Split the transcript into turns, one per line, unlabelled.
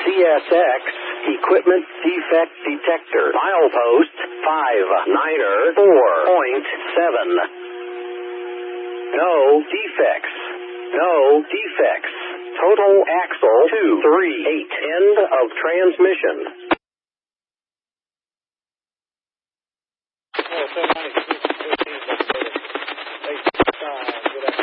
CSX equipment defect detector. Milepost 59er 4.7. No defects. No defects. Total axle 238. End of transmission.